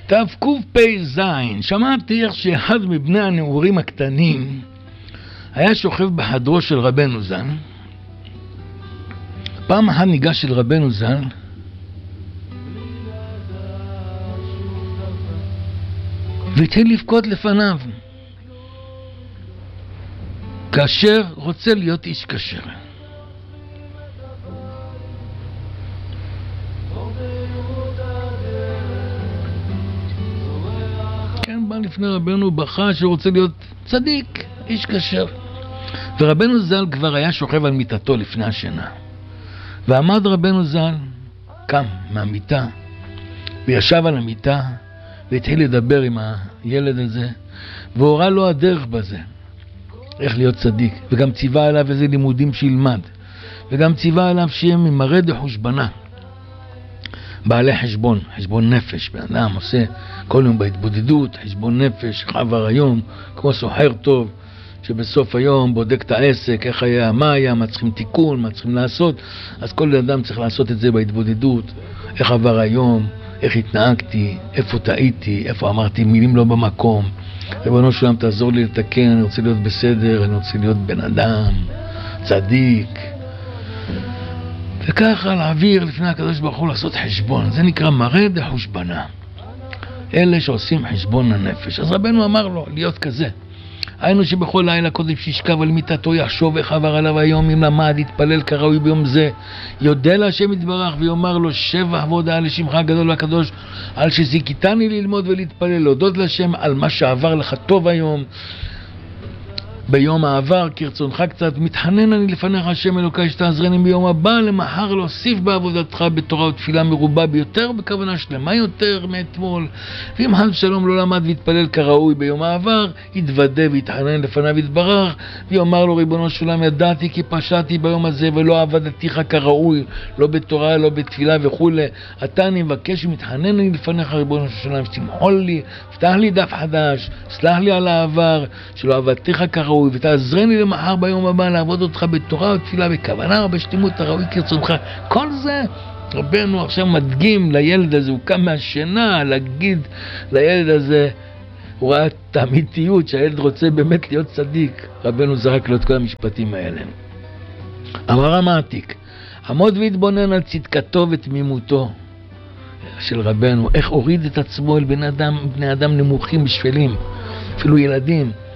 תקפ"ז. שמעתי איך שאחד מבני הנעורים הקטנים היה שוכב בחדרו של רבנו ז"ל. פעם אחת ניגש של רבנו ז"ל והתחיל לבכות לפניו, כאשר רוצה להיות איש כשר. כן, בא לפני רבנו, בכה שרוצה להיות צדיק, איש כשר. ורבנו ז"ל כבר היה שוכב על מיטתו לפני השינה. ועמד רבנו ז"ל, קם מהמיטה, וישב על המיטה, והתחיל לדבר עם הילד הזה, והורה לו הדרך בזה, איך להיות צדיק. וגם ציווה עליו איזה לימודים שילמד, וגם ציווה עליו שיהיה ממראה דחושבנה, בעלי חשבון, חשבון נפש. בן אדם עושה כל יום בהתבודדות חשבון נפש, חבר היום, כמו סוחר טוב, שבסוף היום בודק את העסק, איך היה, מה היה, מה צריכים תיקון, מה צריכים לעשות. אז כל אדם צריך לעשות את זה בהתבודדות, איך עבר היום, איך התנהגתי, איפה טעיתי, איפה אמרתי מילים לא במקום. ריבונו של עולם, תעזור לי לתקן, אני רוצה להיות בסדר, אני רוצה להיות בן אדם צדיק. וככה להעביר לפני הקדוש ברוך הוא, לעשות חשבון. זה נקרא מראה דחושבנה, אלה שעושים חשבון הנפש. אז רבנו אמר לו להיות כזה. היינו שבכל לילה קודם שישכב על מיטתו יחשוב איך עבר עליו היום, אם למד יתפלל כראוי ביום זה, יודע להשם יתברך ויאמר לו שבח והודאה לשמך הגדול והקדוש על שזיכיתני ללמוד ולהתפלל, להודות להשם על מה שעבר לך טוב היום, ביום העבר כרצונך קצת. מתחנן אני לפניך השם אלוקי שתעזרני ביום הבא למחר להוסיף בעבודתך בתורה ותפילה מרובה ביותר, בכוונה שלמה יותר מאתמול. ואם חס ושלום לא למד והתפלל כראוי ביום העבר, יתוודה ויתחנן לפניו יתברך ויאמר לו ריבונו של עולם, ידעתי כי פשעתי ביום הזה ולא עבדתיך כראוי, לא בתורה לא בתפילה וכו'. אתה אני מבקש ומתחנן אני לפניך ריבונו של עולם, שתמחול לי, פתח לי דף חדש, סלח לי על העבר שלא עבדתיך כראוי, ותעזרני למחר ביום הבא לעבוד אותך בתורה ותפילה בכוונה ובשלמות הראוי כרצונך. כל זה רבנו עכשיו מדגים לילד הזה. הוא קם מהשינה להגיד לילד הזה, הוא ראה את האמיתיות שהילד רוצה באמת להיות צדיק. רבנו זרק לו את כל המשפטים האלה. אמר המעתיק, עמוד והתבונן על צדקתו ותמימותו של רבנו, איך הוריד את עצמו אל בני אדם נמוכים בשפלים, אפילו ילדים.